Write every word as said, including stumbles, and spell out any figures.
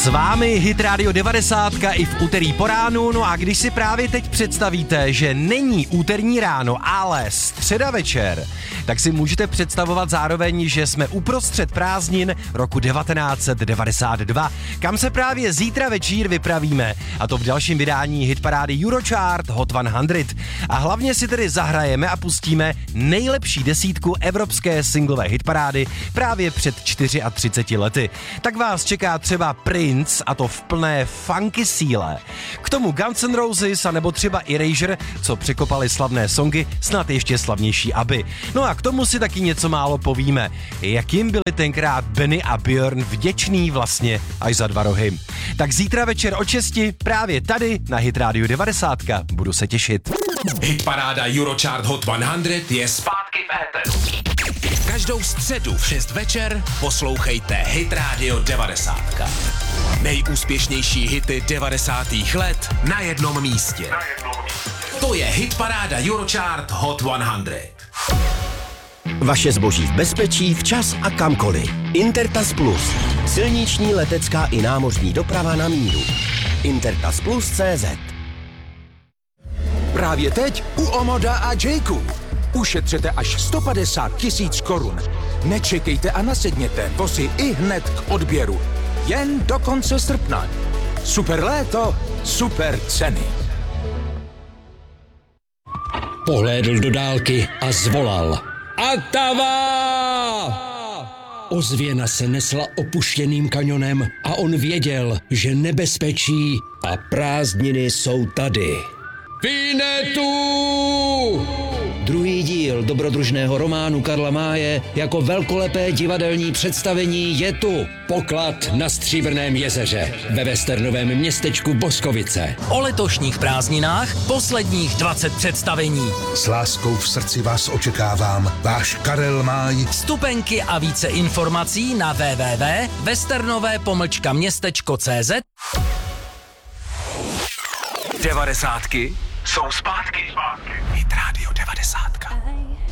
S vámi Hit Radio devadesát i v úterý po ránu, no a když si právě teď představíte, že není úterní ráno, ale středa večer, tak si můžete představovat zároveň, že jsme uprostřed prázdnin roku devatenáct set devadesát dva, kam se právě zítra večír vypravíme, a to v dalším vydání hitparády Eurochart Hot sto. A hlavně si tedy zahrajeme a pustíme nejlepší desítku evropské singlové hitparády právě před třiceti čtyřmi lety. Tak vás čeká třeba Prince, a to v plné funky síle. K tomu Guns N' Roses a nebo třeba Erasure, co překopali slavné songy, snad ještě slavnější ABBY. No a k tomu si taky něco málo povíme. Jak jim byli tenkrát Benny a Björn vděční vlastně až za dva rohy. Tak zítra večer od šesti právě tady na Hit Radio devadesát. Budu se těšit. Hitparáda Eurochart Hot sto je zpátky v éteru. Každou středu v šest večer poslouchejte Hit Radio devadesát. Nejúspěšnější hity devadesátých let na jednom místě. Na jednom místě. To je Hitparáda Eurochart Hot sto. Vaše zboží v bezpečí, včas a kamkoliv. Intertas Plus. Silniční, letecká i námořní doprava na míru. Intertas Plus tečka cé zet. Právě teď u Omoda a Jayku. Ušetřete až sto padesát tisíc korun. Nečekejte a nasedněte, vozy i hned k odběru. Jen do konce srpna. Super léto, super ceny. Pohlédl do dálky a zvolal. Atava! Ozvěna se nesla opuštěným kanionem a on věděl, že nebezpečí a prázdniny jsou tady. Vinetu! Druhý díl dobrodružného románu Karla Máje jako velkolepé divadelní představení je tu. Poklad na Stříbrném jezeře ve westernovém městečku Boskovice. O letošních prázdninách posledních dvacet představení. S láskou v srdci vás očekávám, váš Karel Máj. Vstupenky a více informací na w w w tečka westernové pomlčka městečko tečka cé zet. Devadesátky jsou zpátky. Hit Radio devadesát.